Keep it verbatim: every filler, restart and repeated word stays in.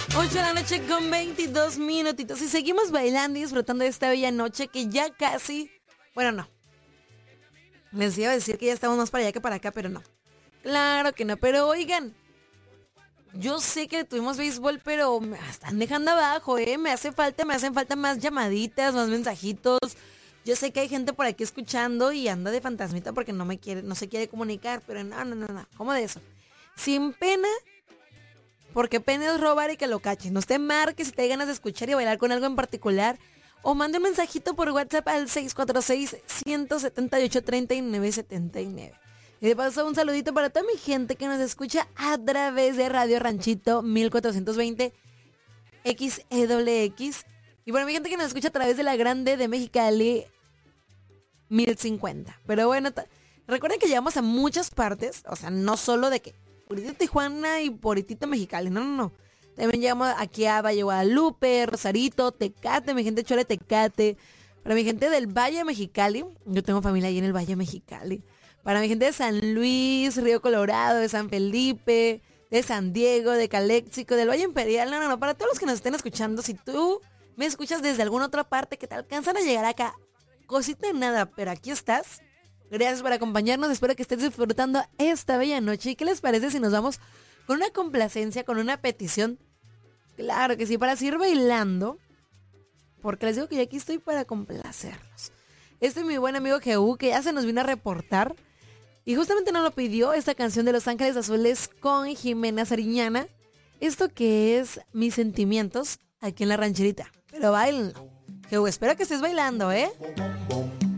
ocho de la noche con veintidós minutitos y seguimos bailando y disfrutando de esta bella noche que ya casi, bueno no, les iba a decir que ya estamos más para allá que para acá, pero no. Claro que no, pero oigan, yo sé que tuvimos béisbol, pero me están dejando abajo, ¿eh? Me hace falta, me hacen falta más llamaditas, más mensajitos. Yo sé que hay gente por aquí escuchando y anda de fantasmita porque no me quiere, no se quiere comunicar, pero no, no, no, no, ¿cómo de eso? Sin pena, porque pena es robar y que lo cachen. Usted marque si te hay ganas de escuchar y bailar con algo en particular. O mande un mensajito por WhatsApp al seis cuatro seis, uno siete ocho, tres nueve siete nueve. Y de paso un saludito para toda mi gente que nos escucha a través de Radio Ranchito mil cuatrocientos veinte X E W X. Y para mi gente que nos escucha a través de la Grande de Mexicali mil cincuenta. Pero bueno, recuerden que llegamos a muchas partes. O sea, no solo de que Puritito Tijuana y Puritito Mexicali. No, no, no. También llegamos aquí a Valle Guadalupe, Rosarito, Tecate, mi gente chula de Tecate. Para mi gente del Valle Mexicali. Yo tengo familia ahí en el Valle Mexicali. Para mi gente de San Luis, Río Colorado, de San Felipe, de San Diego, de Caléxico, del Valle Imperial. No, no, no. Para todos los que nos estén escuchando, si tú me escuchas desde alguna otra parte que te alcanzan a llegar acá, cosita de nada, pero aquí estás. Gracias por acompañarnos. Espero que estés disfrutando esta bella noche. ¿Y qué les parece si nos vamos con una complacencia, con una petición? Claro que sí, para seguir bailando. Porque les digo que yo aquí estoy para complacerlos. Este es mi buen amigo Jehú, que ya se nos vino a reportar. Y justamente nos lo pidió esta canción de Los Ángeles Azules con Jimena Sariñana. Esto que es Mis Sentimientos aquí en la rancherita. Pero bailen. Jehú, espero que estés bailando, ¿eh?